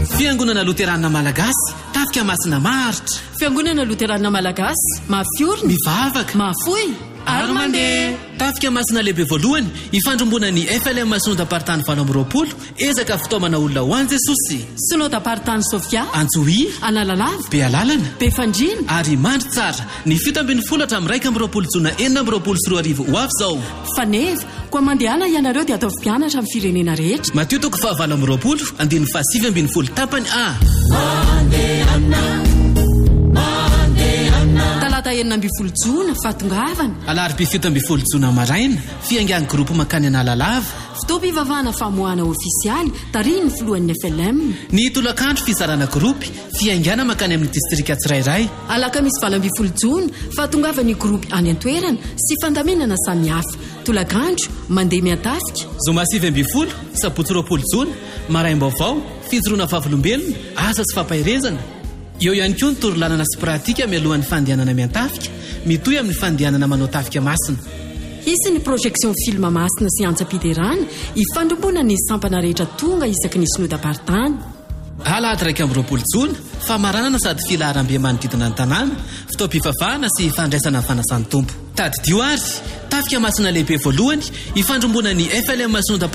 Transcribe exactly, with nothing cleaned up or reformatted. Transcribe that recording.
Fiangonana Loterana Malagasy, tafika masina maritra. Fiangonana Loterana Malagasy, mafiorina, mivavaka, mafoy, ary mandeha. Tafika masina lehibe voalohany ifandrombona ny F L M Sondapartany valo amby roapolo ezaka fitaomana olona ho an'i Jesosy. Sondapartany Sofia, Antsohi, Analalava, Bealalana, Befandrina, ary mandry tsara. Ny fito ambin'ny folo hatramin'ny iraika amby roapolo jona enina amby roapolo sy roa arivo ho avy zao. Faneva, koa mandehana ianareo dia atao mpianatra amin'ny firenena rehetra. Matio toko fahavalo amby roapolo, andiny fahasivy ambin'ny folo tapany A. Talata enina amby folo jona, fatongavana. Alarobia fito amby folo jona maraina, fiangian'ny groupe makany Analalava. Fitaom-pivavahana famoahana ofisialy, tariny filohan'ny F L M. Ny tolakandro fizarana groupe, fiangana makany amin'ny distrika tsirairay. Alakamisy valo amby folo jona, fatongavany groupe any an-toerana sy fandaminana samihafa. Tolakandro, mandeha miatafika. Zoma sivy amby folo, sabotsy roapolo jona, maraim-baovao, fijoroana vavolombelona, asa sy fampahirezana. Eo ihany koa ny torolanana sy pratika mialohan'ny fandehanana miantafika, mitohy amin'ny fandehanana manao tafika masina. Isy ny projection film masina sy antsa-piderana, ifandrombona ny sampana rehetra tonga isaky ny Sondapartany. Alahady raika amby roapolo jona, famaranana sady filaharam-be manodidina ny tanàna, fitaom-pivavahana sy fandraisana fanasany tompo. Tady dio ary, tafika masina lehibe voalohany, ifandrombona ny F L M Sondapartany